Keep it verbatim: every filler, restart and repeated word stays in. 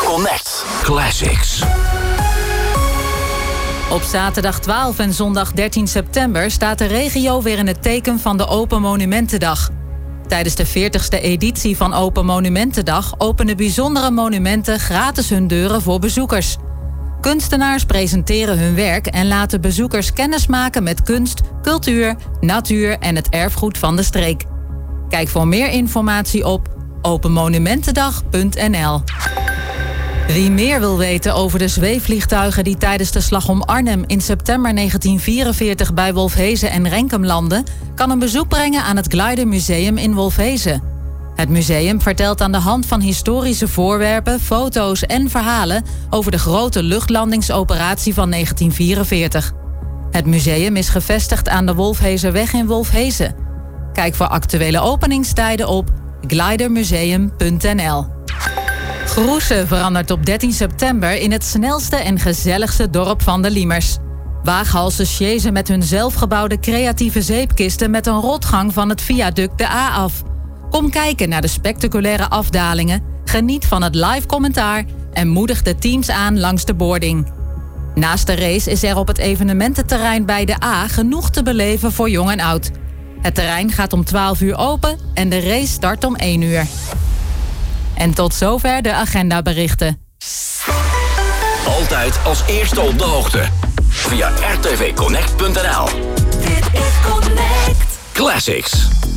Connect Classics. Op zaterdag twaalf en zondag dertien september staat de regio weer in het teken van de Open Monumentendag. Tijdens de veertigste editie van Open Monumentendag openen bijzondere monumenten gratis hun deuren voor bezoekers. Kunstenaars presenteren hun werk en laten bezoekers kennismaken met kunst, cultuur, natuur en het erfgoed van de streek. Kijk voor meer informatie op openmonumentendag punt n l. Wie meer wil weten over de zweefvliegtuigen die tijdens de Slag om Arnhem in september negentien vierenveertig bij Wolfheze en Renkum landden, kan een bezoek brengen aan het Glider Museum in Wolfheze. Het museum vertelt aan de hand van historische voorwerpen, foto's en verhalen over de grote luchtlandingsoperatie van negentien vierenveertig. Het museum is gevestigd aan de Wolfhezerweg in Wolfheze. Kijk voor actuele openingstijden op glidermuseum punt n l. Groese verandert op dertien september in het snelste en gezelligste dorp van de Liemers. Waaghalsen sjezen met hun zelfgebouwde creatieve zeepkisten met een rotgang van het viaduct de A af. Kom kijken naar de spectaculaire afdalingen, geniet van het live commentaar en moedig de teams aan langs de boarding. Naast de race is er op het evenemententerrein bij de A genoeg te beleven voor jong en oud. Het terrein gaat om twaalf uur open en de race start om één uur. En tot zover de agendaberichten. Altijd als eerste op de hoogte. Via r t v connect punt n l. Dit is Connect Classics.